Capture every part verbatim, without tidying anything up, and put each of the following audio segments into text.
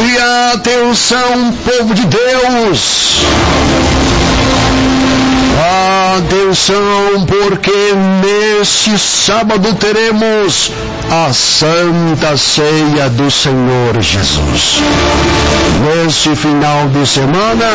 E atenção, povo de Deus! Atenção, porque neste sábado teremos a Santa Ceia do Senhor Jesus. Neste final de semana,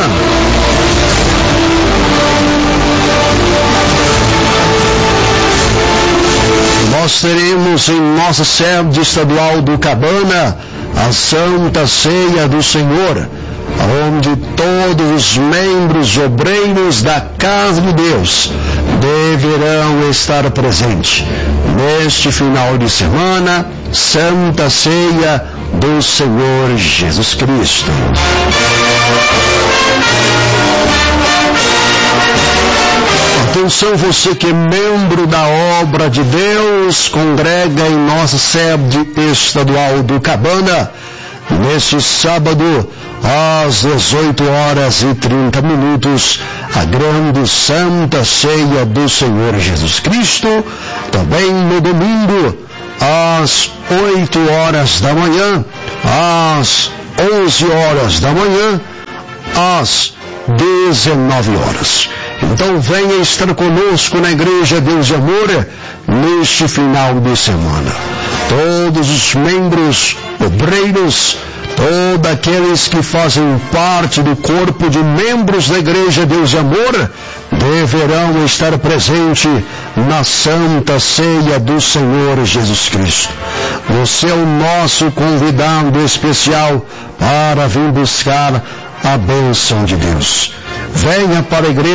nós teremos em nossa sede estadual do Cabana a Santa Ceia do Senhor, onde todos os membros obreiros da casa de Deus deverão estar presentes. Neste final de semana, Santa Ceia do Senhor Jesus Cristo. Atenção, você que é membro da obra de Deus, congrega em nossa sede estadual do Cabana, neste sábado, às dezoito horas e trinta minutos, a grande Santa Ceia do Senhor Jesus Cristo. Também no domingo, às oito horas da manhã, às onze horas da manhã, às dezenove horas. Então venha estar conosco na Igreja Deus de Amor neste final de semana. Todos os membros, obreiros, todos aqueles que fazem parte do corpo de membros da Igreja Deus de Amor deverão estar presentes na Santa Ceia do Senhor Jesus Cristo. Você é o nosso convidado especial para vir buscar a bênção de Deus. Venha para a igreja.